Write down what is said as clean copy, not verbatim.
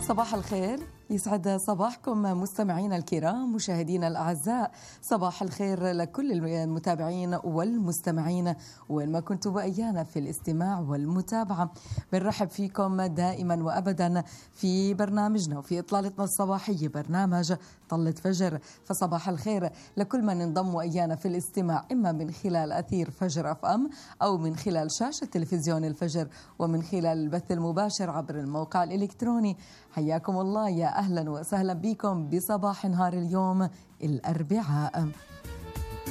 صباح الخير، يسعد صباحكم مستمعينا الكرام، مشاهدينا الأعزاء. صباح الخير لكل المتابعين والمستمعين وين ما كنتوا وإيانا في الاستماع والمتابعة. بنرحب فيكم دائما وأبدا في برنامجنا وفي إطلالتنا الصباحية، برنامج طلة فجر. فصباح الخير لكل من انضم وإيانا في الاستماع، إما من خلال أثير فجر أف أم أو من خلال شاشة تلفزيون الفجر ومن خلال البث المباشر عبر الموقع الإلكتروني. حياكم الله، يا أهلا وسهلا بكم بصباح نهار اليوم الأربعاء.